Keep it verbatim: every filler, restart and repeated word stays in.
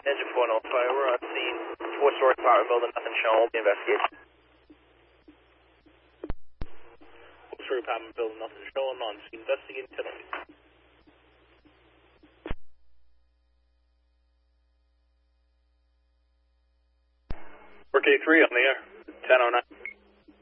Engine four oh five, we're on scene. Four-story apartment building, nothing shown. We'll be investigating. Four-story apartment building, nothing shown. On scene, investigating tonight. four K three on the air. ten oh nine.